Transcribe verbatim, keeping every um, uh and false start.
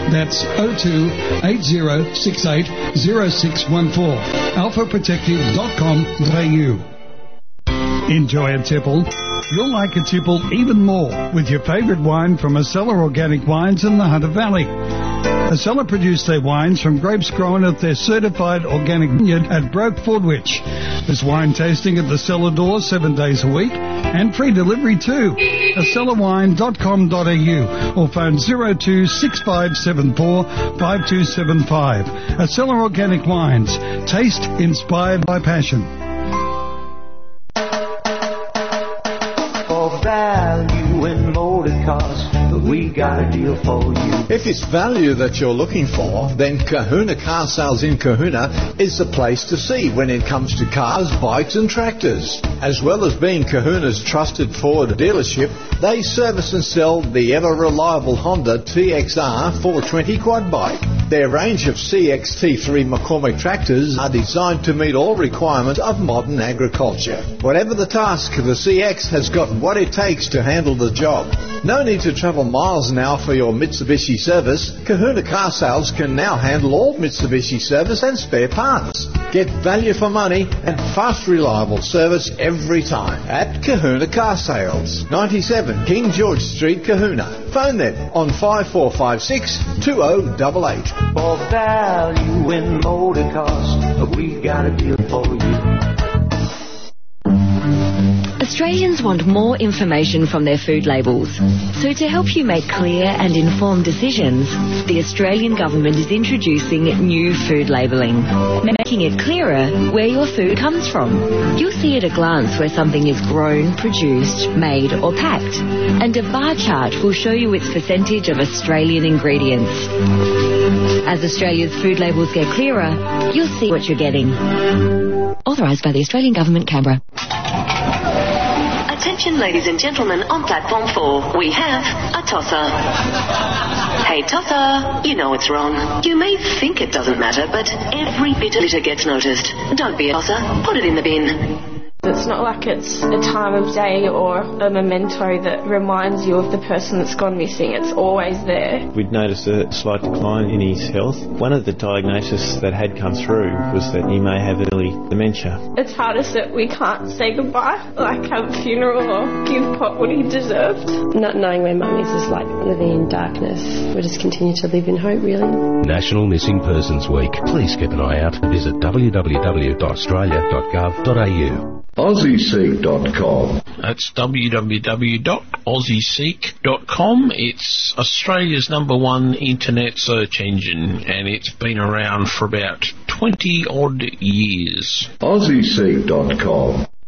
That's oh two eight oh six eight oh six one four. alpha protective dot com dot a u. Enjoy a tipple? You'll like a tipple even more with your favourite wine from Acela Organic Wines in the Hunter Valley. Acela produce their wines from grapes grown at their certified organic vineyard at Broke Fordwich. There's wine tasting at the cellar door seven days a week and free delivery too. acela wine dot com dot a u or phone zero two six five seven four five two seven five. Acela Organic Wines. Taste inspired by passion. For value in motor cars, we got a deal for you. If it's value that you're looking for, then Kahuna Car Sales in Kahuna is the place to see when it comes to cars, bikes and tractors. As well as being Kahuna's trusted Ford dealership, they service and sell the ever-reliable Honda T X R four twenty quad bike. Their range of C X T three McCormick tractors are designed to meet all requirements of modern agriculture. Whatever the task, the C X has got what it takes to handle the job. No need to travel miles now for your Mitsubishi service. Kahuna Car Sales can now handle all Mitsubishi service and spare parts. Get value for money and fast, reliable service every time at Kahuna Car Sales, ninety-seven King George Street, Kahuna. Phone them on five four five six two oh eight eight. For value in motor cars, we got a deal for you. Australians want more information from their food labels. So to help you make clear and informed decisions, the Australian government is introducing new food labelling, making it clearer where your food comes from. You'll see at a glance where something is grown, produced, made or packed, and a bar chart will show you its percentage of Australian ingredients. As Australia's food labels get clearer, you'll see what you're getting. Authorised by the Australian Government, Canberra. Attention ladies and gentlemen on platform four, we have a tosser. Hey tosser, you know it's wrong. You may think it doesn't matter, but every bit of litter gets noticed. Don't be a tosser, put it in the bin. It's not like it's a time of day or a memento that reminds you of the person that's gone missing. It's always there. We'd noticed a slight decline in his health. One of the diagnoses that had come through was that he may have early dementia. It's hardest that we can't say goodbye, like have a funeral or give Pop what he deserved. Not knowing where Mum is is like living in darkness. We just continue to live in hope, really. National Missing Persons Week. Please keep an eye out. Visit w w w dot australia dot gov dot a u. Aussie Seek dot com. That's w w w dot aussie seek dot com. It's Australia's number one internet search engine, and it's been around for about twenty odd years. Aussie Seek dot com.